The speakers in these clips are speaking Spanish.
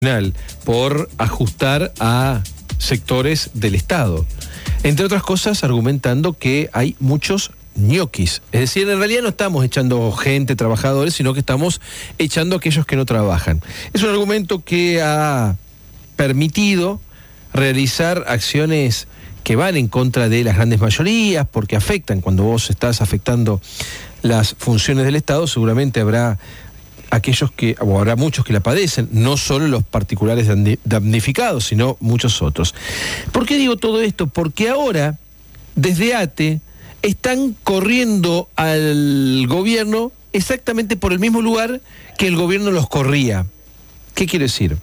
por ajustar a sectores del Estado. Entre otras cosas, argumentando que hay muchos ñoquis. Es decir, en realidad no estamos echando gente, trabajadores, sino que estamos echando a aquellos que no trabajan. Es un argumento que ha permitido realizar acciones que van en contra de las grandes mayorías, porque afectan. Cuando vos estás afectando las funciones del Estado, seguramente habrá habrá muchos que la padecen, no solo los particulares damnificados, sino muchos otros. ¿Por qué digo todo esto? Porque ahora, desde ATE, están corriendo al gobierno exactamente por el mismo lugar que el gobierno los corría. ¿Qué quiere decir?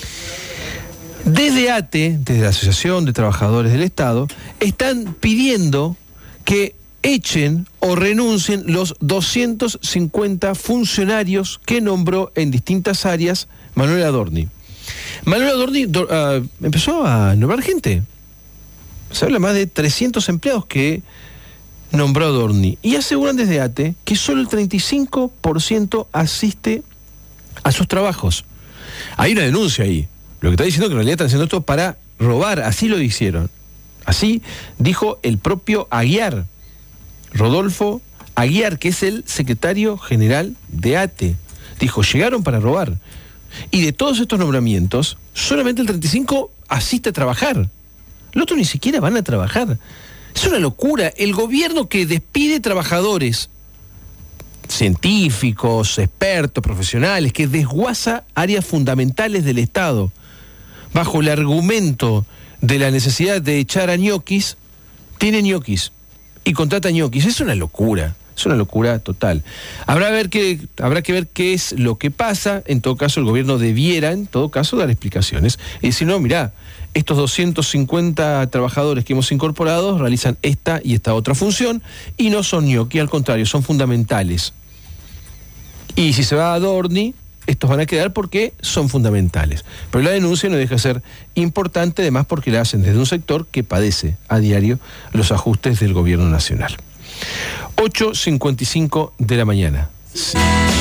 Desde ATE, desde la Asociación de Trabajadores del Estado, están pidiendo que echen o renuncien los 250 funcionarios que nombró en distintas áreas Manuel Adorni. Manuel Adorni empezó a nombrar gente. Se habla más de 300 empleados que nombró Adorni. Y aseguran desde ATE que solo el 35% asiste a sus trabajos. Hay una denuncia ahí. Lo que está diciendo es que en realidad están haciendo esto para robar. Así lo hicieron. Así dijo el propio Aguiar. Rodolfo Aguiar, que es el secretario general de ATE, dijo, llegaron para robar. Y de todos estos nombramientos, solamente el 35% asiste a trabajar. Los otros ni siquiera van a trabajar. Es una locura. El gobierno que despide trabajadores, científicos, expertos, profesionales, que desguaza áreas fundamentales del Estado, bajo el argumento de la necesidad de echar a ñoquis, tiene ñoquis. Y contrata ñoquis. Es una locura total. Habrá que ver qué es lo que pasa. En todo caso, el gobierno debiera, en todo caso, dar explicaciones. Y decir, no, mirá, estos 250 trabajadores que hemos incorporado realizan esta y esta otra función y no son ñoquis, al contrario, son fundamentales. Y si se va a Adorni, estos van a quedar porque son fundamentales. Pero la denuncia no deja de ser importante, además porque la hacen desde un sector que padece a diario los ajustes del gobierno nacional. 8:55 de la mañana. Sí.